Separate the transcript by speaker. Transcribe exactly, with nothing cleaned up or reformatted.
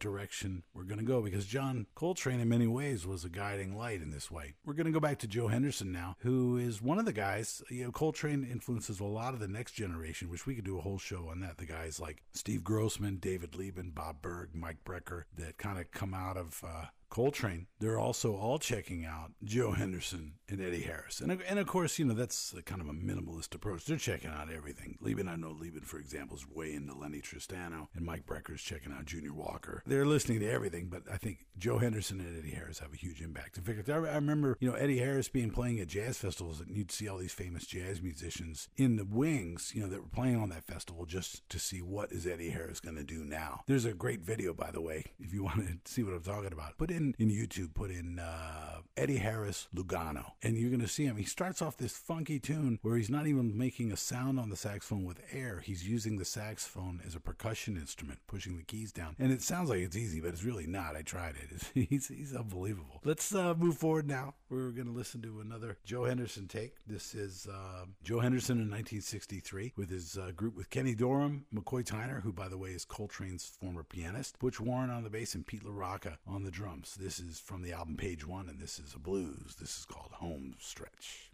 Speaker 1: direction we're going to go, because John Coltrane in many ways was a guiding light in this way. We're going to go back to Joe Henderson now, who is one of the guys. You know, Coltrane influences a lot of the next generation, which we could do a whole show on that. The guys like Steve Grossman, David Lieben, Bob Berg, Mike Brecker, that kind of come out of uh, Coltrane. They're also all checking out Joe Henderson and Eddie Harris. And, and of course, you know, that's a kind of a minimalist approach. They're checking out everything. Lieben, I know Lieben, for example, is way into Lenny Tristano, and Mike Brecker's checking out Junior Walker. They're listening to everything, but I think Joe Henderson and Eddie Harris have a huge impact. In fact, I, I remember, you know, Eddie Harris being playing at jazz festivals, and you'd see all these famous jazz musicians in the wings, you know, that were playing on that festival just to see what is Eddie Harris going to do now. There's a great video, by the way, if you want to see what I'm talking about. Put in, in YouTube, put in uh, Eddie Harris Lugano, and you're going to see him. He starts off this funky tune where he's not even making a sound on the saxophone with air. He's using the saxophone as a percussion instrument, pushing the keys down. And it sounds like it's easy, but it's really not. I tried it. It's, he's, he's unbelievable. Let's uh, move forward now. We're going to listen to another Joe Henderson take. This is uh, Joe Henderson in nineteen sixty-three with his uh, group with Kenny Dorham, McCoy Tyner, who, by the way, is Coltrane's former pianist, Butch Warren on the bass, and Pete LaRocca on the drums. This is from the album Page One, and this is a blues. This is called Home Stretch.